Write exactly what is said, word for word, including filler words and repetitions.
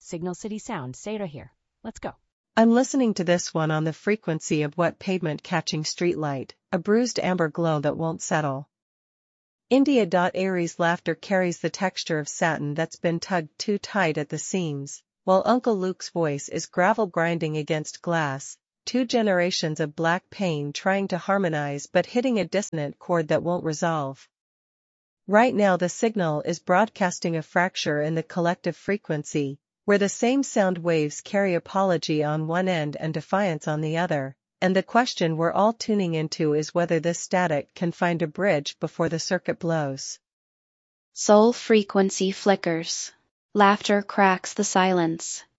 Signal City Sound, stay right here. Let's go. I'm listening to this one on the frequency of wet pavement catching streetlight, a bruised amber glow that won't settle. India. Aries laughter carries the texture of satin that's been tugged too tight at the seams, while Uncle Luke's voice is gravel grinding against glass, two generations of black pain trying to harmonize but hitting a dissonant chord that won't resolve. Right now the signal is broadcasting a fracture in the collective frequency, where the same sound waves carry apology on one end and defiance on the other, and the question we're all tuning into is whether this static can find a bridge before the circuit blows. Soul frequency flickers. Laughter cracks the silence.